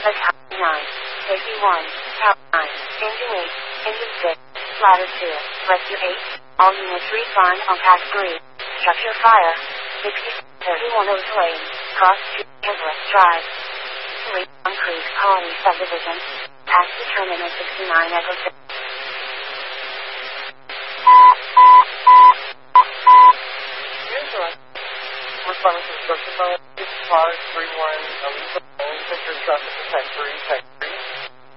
Attack 9. Safety 1. Top 9. Engine 8. Engine 6. Ladder 2. Rescue 8. All units respond on path 3. Structure fire. 6031 lane. Cross 2. Everett Drive. 3. On Creek Colony Subdivision. Pass the terminal 69 Echo 6. Responding to construction fire, 6531, Elisa, Picture Traffic Attack 3,